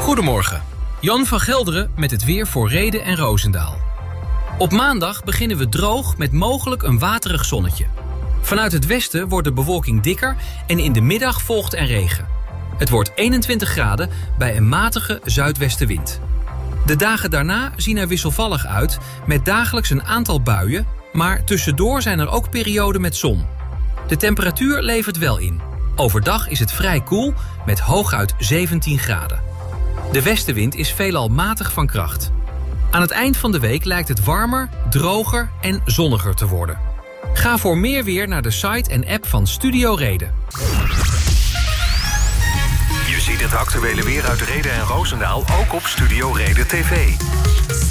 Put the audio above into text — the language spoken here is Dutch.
Goedemorgen. Jan van Gelderen met het weer voor Rheden en Roosendaal. Op maandag beginnen we droog met mogelijk een waterig zonnetje. Vanuit het westen wordt de bewolking dikker en in de middag volgt er regen. Het wordt 21 graden bij een matige zuidwestenwind. De dagen daarna zien er wisselvallig uit met dagelijks een aantal buien, maar tussendoor zijn er ook perioden met zon. De temperatuur levert wel in. Overdag is het vrij koel met hooguit 17 graden. De westenwind is veelal matig van kracht. Aan het eind van de week lijkt het warmer, droger en zonniger te worden. Ga voor meer weer naar de site en app van Studio Reden. Je ziet het actuele weer uit Rheden en Roosendaal ook op Studio Reden TV.